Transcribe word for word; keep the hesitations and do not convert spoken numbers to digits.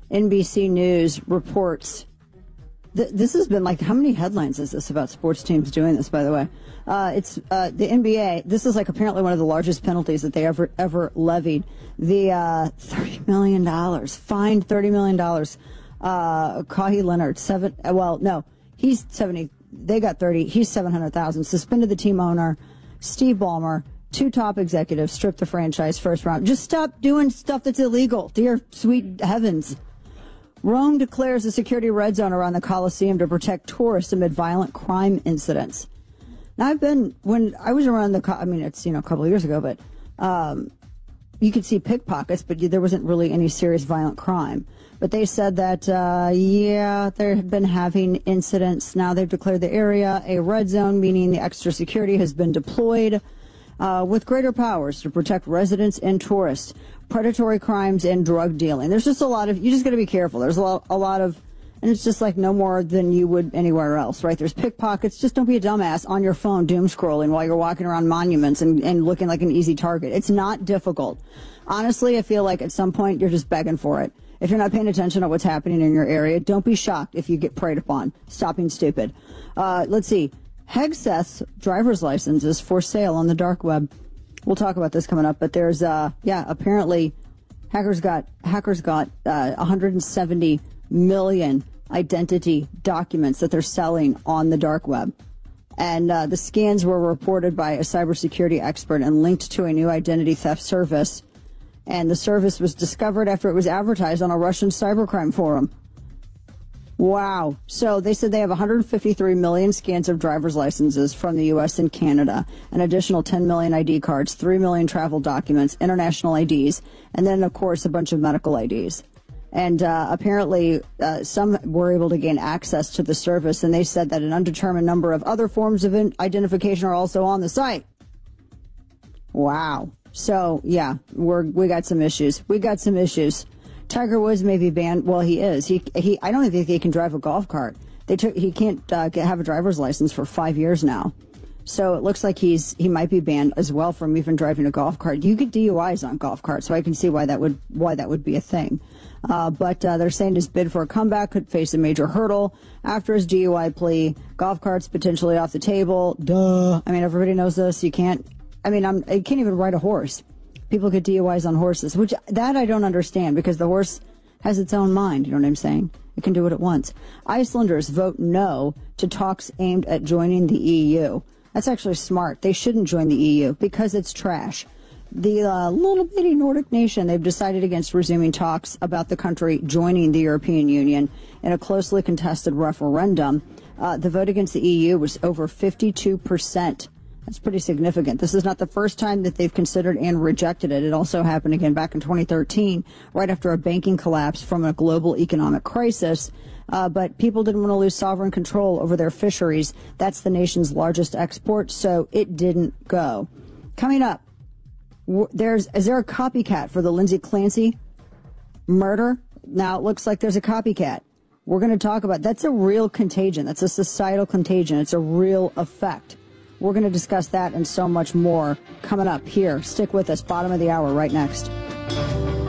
N B C News reports. Th- this has been like, how many headlines is this about sports teams doing this, by the way? Uh, it's uh, the N B A. This is like apparently one of the largest penalties that they ever ever levied. The uh, thirty million dollars, fined thirty million dollars. Uh, Kawhi Leonard, seven, well, no, he's seventy. They got thirty. He's seven hundred thousand. Suspended the team owner, Steve Ballmer. Two top executives stripped the franchise first round. Just stop doing stuff that's illegal. Dear sweet heavens. Rome declares a security red zone around the Coliseum to protect tourists amid violent crime incidents. Now, I've been, when I was around the, I mean, it's, you know, a couple of years ago, but um, you could see pickpockets, but there wasn't really any serious violent crime. But they said that, uh, yeah, they had been having incidents. Now they've declared the area a red zone, meaning the extra security has been deployed uh, with greater powers to protect residents and tourists, predatory crimes, and drug dealing. There's just a lot of, you just got to be careful. There's a lot, a lot of, and it's just like no more than you would anywhere else, right? There's pickpockets. Just don't be a dumbass on your phone doom scrolling while you're walking around monuments and, and looking like an easy target. It's not difficult. Honestly, I feel like at some point you're just begging for it. If you're not paying attention to what's happening in your area, don't be shocked if you get preyed upon. Stop being stupid. Uh, let's see. Hegseth's driver's license is for sale on the dark web. We'll talk about this coming up, but there's, uh, yeah, apparently hackers got, hackers got, uh, one hundred seventy million identity documents that they're selling on the dark web. And, uh, the scans were reported by a cybersecurity expert and linked to a new identity theft service. And the service was discovered after it was advertised on a Russian cybercrime forum. Wow. So they said they have one hundred fifty-three million scans of driver's licenses from the U S and Canada, an additional ten million I D cards, three million travel documents, international I Ds, and then, of course, a bunch of medical I Ds. And uh, apparently uh, some were able to gain access to the service, and they said that an undetermined number of other forms of identification are also on the site. Wow. So, yeah, we're, we got some issues. We got some issues. Tiger Woods may be banned. Well, he is. He, he, I don't think he can drive a golf cart. They took, he can't uh, get, have a driver's license for five years now. So it looks like he's, he might be banned as well from even driving a golf cart. You get D U Is on golf carts, so I can see why that would, why that would be a thing. Uh, but, uh, they're saying his bid for a comeback could face a major hurdle after his D U I plea. Golf carts potentially off the table. Duh. I mean, everybody knows this. You can't, I mean, I'm, I can't even ride a horse. People get D U Is on horses, which that I don't understand because the horse has its own mind. You know what I'm saying? It can do what it wants. Icelanders vote no to talks aimed at joining the E U. That's actually smart. They shouldn't join the E U because it's trash. The uh, little bitty Nordic nation, they've decided against resuming talks about the country joining the European Union in a closely contested referendum. Uh, the vote against the E U was over fifty-two percent. That's pretty significant. This is not the first time that they've considered and rejected it. It also happened again back in twenty thirteen, right after a banking collapse from a global economic crisis. Uh, but people didn't want to lose sovereign control over their fisheries. That's the nation's largest export, so it didn't go. Coming up, there's is there a copycat for the Lindsay Clancy murder? Now it looks like there's a copycat. We're going to talk about that's a real contagion. That's a societal contagion. It's a real effect. We're going to discuss that and so much more coming up here. Stick with us. Bottom of the hour right next.